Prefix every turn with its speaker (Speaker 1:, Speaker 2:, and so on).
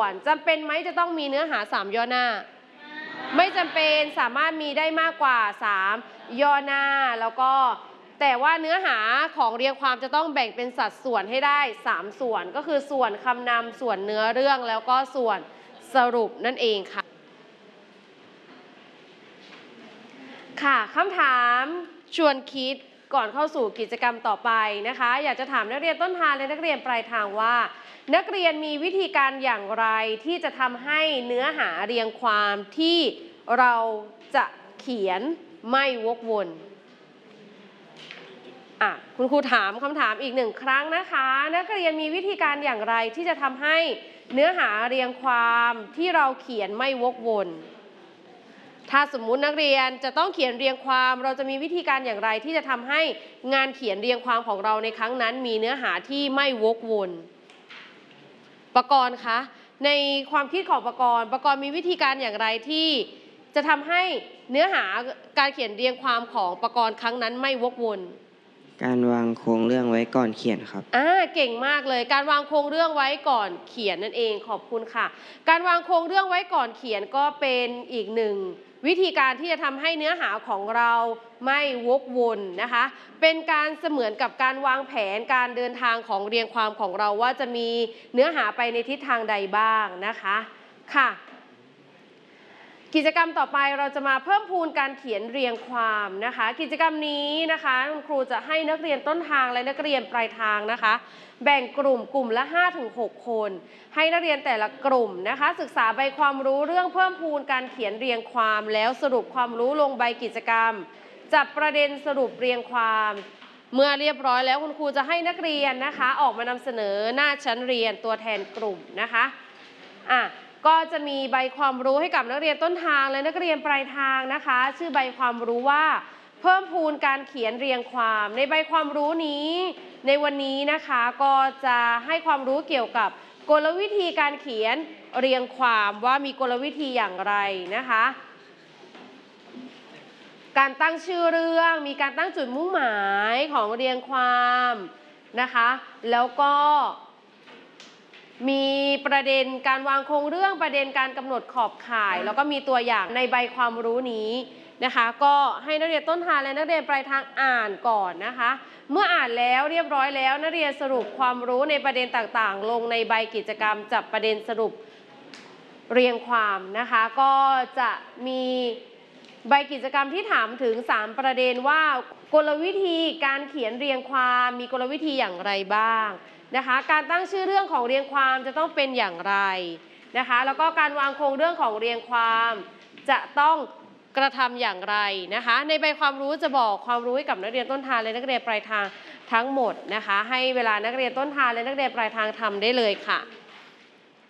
Speaker 1: วนจำเป็นไหมจะต้องมีเนื้อหา3ย่อหน้าไม่จำเป็นสามารถมีได้มากกว่า3ย่อหน้าแล้วก็แต่ว่าเนื้อหาของเรียงความจะต้องแบ่งเป็นสัดส่วนให้ได้3ส่วนก็คือส่วนคำนำส่วนเนื้อเรื่องแล้วก็ส่วนสรุปนั่นเองค่ะค่ะคำถามชวนคิดก่อนเข้าสู่กิจกรรมต่อไปนะคะอยากจะถามนักเรียนต้นทางและนักเรียนปลายทางว่านักเรียนมีวิธีการอย่างไรที่จะทำให้เนื้อหาเรียงความที่เราจะเขียนไม่วกวนคุณครูถามคำถามอีก1ครั้งนะคะนักเรียนมีวิธีการอย่างไรที่จะทำให้เนื้อหาเรียงความที่เราเขียนไม่วกวนถ้าสมมุตินักเรียนจะต้องเขียนเรียงความเราจะมีวิธีการอย่างไรที่จะทำให้งานเขียนเรียงความของเราในครั้งนั้นมีเนื้อหาที่ไม่วกวนประกรณ์คะในความคิดของประกรณ์มีวิธีการอย่างไรที่จะทำให้เนื้อหาการเขียนเรียงความของประกรณ์ครั้งนั้นไม่วกวน
Speaker 2: การวางโครงเรื่องไว้ก่อนเขียนครับ
Speaker 1: เก่งมากเลยการวางโครงเรื่องไว้ก่อนเขียนนั่นเองขอบคุณค่ะการวางโครงเรื่องไว้ก่อนเขียนก็เป็นอีกหนึ่งวิธีการที่จะทำให้เนื้อหาของเราไม่วกวนนะคะเป็นการเสมือนกับการวางแผนการเดินทางของเรียงความของเราว่าจะมีเนื้อหาไปในทิศทางใดบ้างนะคะค่ะกิจกรรมต่อไปเราจะมาเพิ่มพูนการเขียนเรียงความนะคะกิจกรรมนี้นะคะคุณครูจะให้นักเรียนต้นทางและนักเรียนปลายทางนะคะแบ่งกลุ่มละ 5-6 คนให้นักเรียนแต่ละกลุ่มนะคะศึกษาใบความรู้เรื่องเพิ่มพูนการเขียนเรียงความแล้วสรุปความรู้ลงใบกิจกรรมจับประเด็นสรุปเรียงความเมื่อเรียบร้อยแล้วคุณครูจะให้นักเรียนนะคะออกมานำเสนอหน้าชั้นเรียนตัวแทนกลุ่มนะคะก็จะมีใบความรู้ให้กับนักเรียนต้นทางและนักเรียนปลายทางนะคะชื่อใบความรู้ว่าเพิ่มพูนการเขียนเรียงความในใบความรู้นี้ในวันนี้นะคะก็จะให้ความรู้เกี่ยวกับกลวิธีการเขียนเรียงความว่ามีกลวิธีอย่างไรนะคะการตั้งชื่อเรื่องมีการตั้งจุดมุ่งหมายของเรียงความนะคะแล้วก็มีประเด็นการวางโครงเรื่องประเด็นการกำหนดขอบข่ายแล้วก็มีตัวอย่างในใบความรู้นี้นะคะก็ให้นักเรียนต้นทางและนักเรียนปลายทางอ่านก่อนนะคะเมื่ออ่านแล้วเรียบร้อยแล้วนักเรียนสรุปความรู้ในประเด็นต่างๆลงในใบกิจกรรมจับประเด็นสรุปเรียงความนะคะก็จะมีใบกิจกรรมที่ถามถึง3ประเด็นว่ากลวิธีการเขียนเรียงความมีกลวิธีอย่างไรบ้างนะคะการตั้งชื่อเรื่องของเรียงความจะต้องเป็นอย่างไรนะคะแล้วก็การวางโครงเรื่องของเรียงความจะต้องกระทำอย่างไรนะคะในใบความรู้จะบอกความรู้ให้กับนักเรียนต้นทางและนักเรียนปลายทางทั้งหมดนะคะให้เวลานักเรียนต้นทางและนักเรียนปลายทางทำได้เลยค่ะ